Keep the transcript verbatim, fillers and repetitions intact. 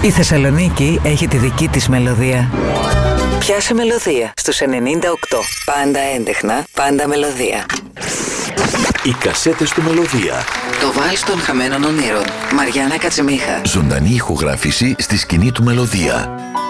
Η Θεσσαλονίκη έχει τη δική της μελωδία. Πιάσε μελωδία στους ενενήντα οκτώ. Πάντα έντεχνα, πάντα μελωδία. Οι κασέτες του Μελωδία. Το βάλς των χαμένων ονείρων. Μαριάννα Κατσιμίχα. Ζωντανή ηχογράφηση στη σκηνή του Μελωδία.